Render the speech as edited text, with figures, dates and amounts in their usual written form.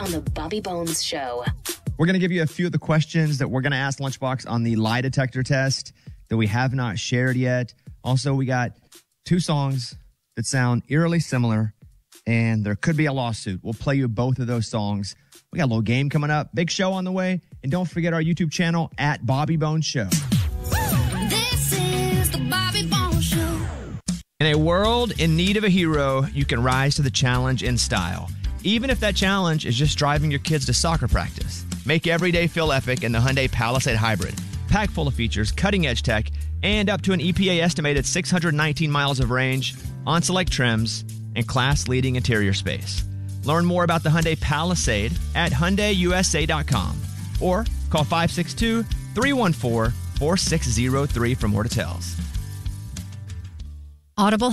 on The Bobby Bones Show. We're going to give you a few of the questions that we're going to ask Lunchbox on the lie detector test that we have not shared yet. Also, we got 2 songs that sound eerily similar, and there could be a lawsuit. We'll play you both of those songs. We got a little game coming up. Big show on the way. And don't forget our YouTube channel at Bobby Bones Show. This is the Bobby Bones Show. In a world in need of a hero, you can rise to the challenge in style. Even if that challenge is just driving your kids to soccer practice. Make every day feel epic in the Hyundai Palisade Hybrid. Packed full of features, cutting-edge tech, and up to an EPA estimated 619 miles of range on select trims and class-leading interior space. Learn more about the Hyundai Palisade at HyundaiUSA.com or call 562-314-4603 for more details. Audible